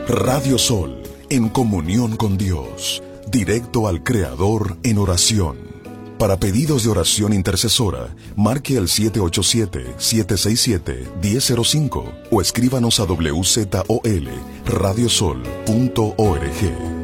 Radio Sol, en comunión con Dios, directo al Creador en oración. Para pedidos de oración intercesora, marque al 787-767-1005 o escríbanos a wzol.radiosol.org.